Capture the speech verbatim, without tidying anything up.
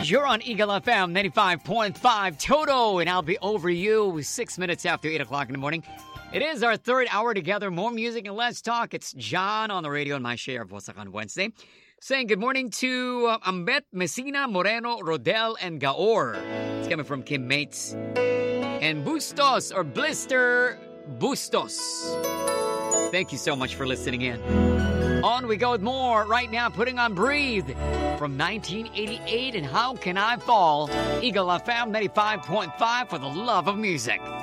You're on Eagle F M ninety-five point five Toto, and I'll be over you six minutes after eight o'clock in the morning. It is our third hour together. More music and less talk. It's John on the radio and my share of Wasak on Wednesday. Saying good morning to uh, Ambet, Messina, Moreno, Rodel, and Gaor. It's coming from Kim Mates. And Bustos, or Blister Bustos. Thank you so much for listening in. On we go with more right now, putting on Breathe from nineteen eighty-eight and How Can I Fall? Eagle F M ninety-five point five for the love of music.